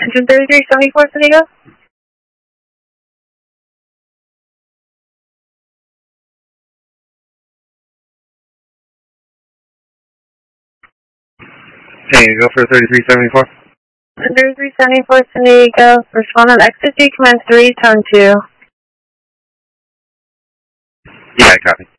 Engine 3374, San Diego. Hey, go for 3374. 3374, San Diego. Respond on exit G, command 3, tone 2. Yeah, copy.